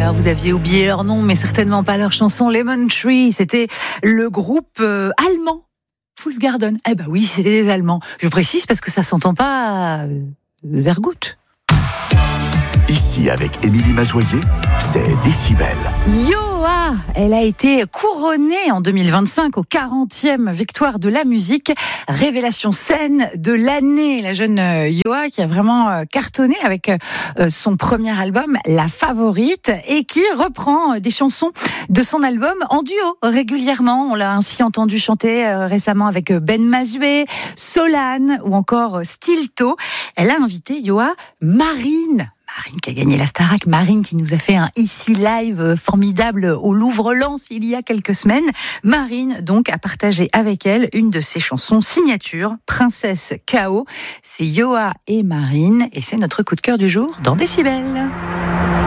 Alors vous aviez oublié leur nom, mais certainement pas leur chanson Lemon Tree. C'était le groupe allemand Fool's Garden. Eh ben oui, c'était des Allemands. Je précise parce que ça s'entend pas Zergout. Ici, avec Émilie Mazoyer, c'est Décibel. Yoa, elle a été couronnée en 2025 aux 40e victoire de la musique. Révélation scène de l'année. La jeune Yoa qui a vraiment cartonné avec son premier album, La Favorite, et qui reprend des chansons de son album en duo régulièrement. On l'a ainsi entendu chanter récemment avec Ben Mazué, Solane ou encore Stilto. Elle a invité Yoa Marine qui a gagné la Starac, Marine qui nous a fait un Ici Live formidable au Louvre-Lens il y a quelques semaines. Marine donc a partagé avec elle une de ses chansons signature, Princesse K.O. C'est Yoa et Marine et c'est notre coup de cœur du jour dans Décibel.